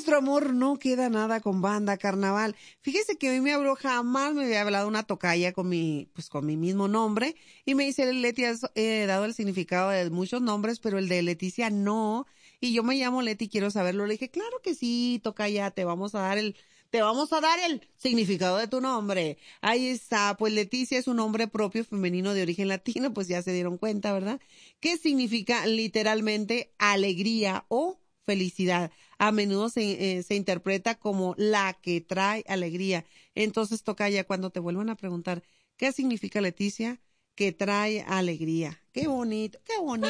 nuestro amor no queda nada con Banda Carnaval. Fíjese que hoy me habló, jamás me había hablado una tocaya con mi mismo nombre. Y me dice, Leti, has dado el significado de muchos nombres, pero el de Leticia no. Y yo me llamo Leti, quiero saberlo. Le dije, claro que sí, tocaya, te vamos a dar el significado de tu nombre. Ahí está, pues Leticia es un nombre propio femenino de origen latino, pues ya se dieron cuenta, ¿verdad? ¿Qué significa literalmente alegría o felicidad? A menudo se interpreta como la que trae alegría. Entonces, tocaya, cuando te vuelvan a preguntar, ¿qué significa Leticia? Que trae alegría. Qué bonito, qué bonito.